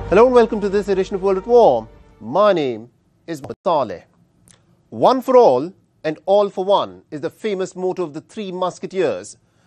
Hello and welcome to this edition of World at War. My name is Saleh. One for all and all for one is the famous motto of the Three Musketeers